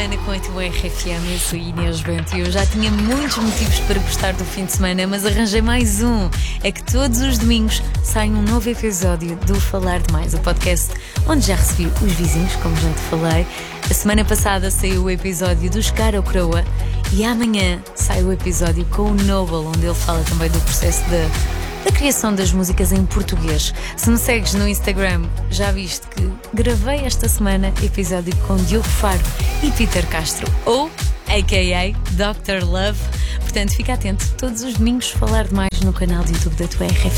semana com a tua RFM. Eu sou Inês Bento e eu já tinha muitos motivos para gostar do fim de semana, mas arranjei mais um. É que todos os domingos sai um novo episódio do Falar Demais, o podcast onde já recebi os vizinhos, como já te falei. A semana passada saiu o episódio dos Cara ou Croa e amanhã sai o episódio com o Noble, onde ele fala também do processo da criação das músicas em português. Se me segues no Instagram, já viste que gravei esta semana episódio com Diogo Faro e Peter Castro, ou a.k.a. Dr. Love. Portanto, fica atento, todos os domingos Falar Demais no canal de YouTube da tua RFM.